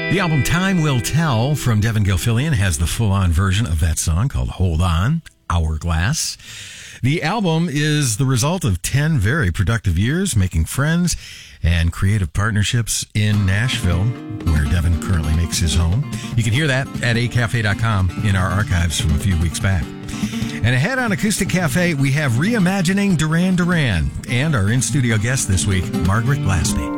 The album Time Will Tell from Devin Gilfillian has the full-on version of that song called Hold On, Hourglass. The album is the result of 10 very productive years making friends and creative partnerships in Nashville, where Devin currently makes his home. You can hear that at acafe.com in our archives from a few weeks back. And ahead on Acoustic Cafe, we have Reimagining Duran Duran and our in-studio guest this week, Margaret Glaspie.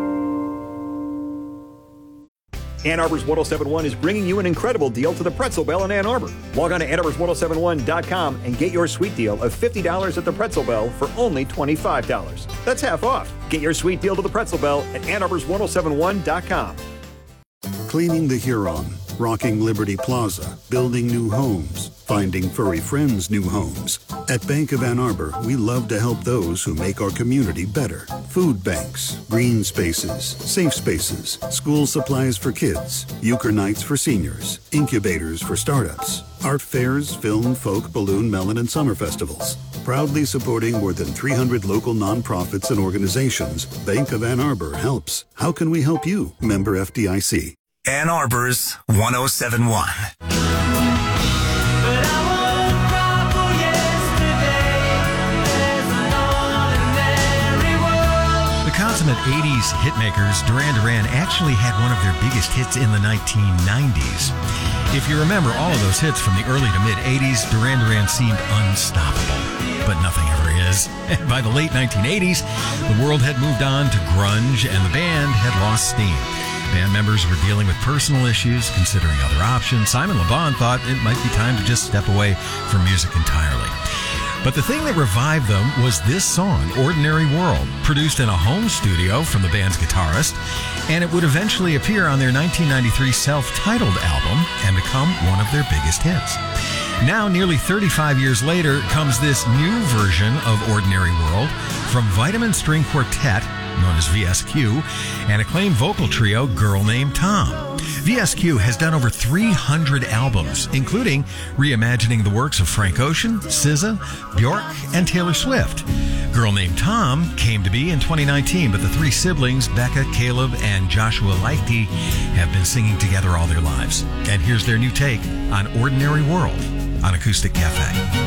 Ann Arbor's 1071 is bringing you an incredible deal to the Pretzel Bell in Ann Arbor. Log on to annarbors1071.com and get your sweet deal of $50 at the Pretzel Bell for only $25. That's half off. Get your sweet deal to the Pretzel Bell at annarbors1071.com. Cleaning the Huron, rocking Liberty Plaza, building new homes, finding furry friends new homes. At Bank of Ann Arbor, we love to help those who make our community better. Food banks, green spaces, safe spaces, school supplies for kids, euchre nights for seniors, incubators for startups, art fairs, film, folk, balloon, melon, and summer festivals. Proudly supporting more than 300 local nonprofits and organizations, Bank of Ann Arbor helps. How can we help you? Member FDIC. Ann Arbor's 1071. The consummate 80s hitmakers, Duran Duran actually had one of their biggest hits in the 1990s. If you remember all of those hits from the early to mid-80s, Duran Duran seemed unstoppable. But nothing ever is. And by the late 1980s, the world had moved on to grunge and the band had lost steam. Band members were dealing with personal issues, considering other options. Simon Le Bon thought it might be time to just step away from music entirely. But the thing that revived them was this song, Ordinary World, produced in a home studio from the band's guitarist, and it would eventually appear on their 1993 self-titled album and become one of their biggest hits. Now, nearly 35 years later, comes this new version of Ordinary World from Vitamin String Quartet, known as VSQ, and acclaimed vocal trio Girl Named Tom. VSQ has done over 300 albums, including reimagining the works of Frank Ocean, SZA, Bjork, and Taylor Swift. Girl Named Tom came to be in 2019, but the three siblings, Becca, Caleb, and Joshua Leichte, have been singing together all their lives. And here's their new take on Ordinary World on Acoustic Cafe.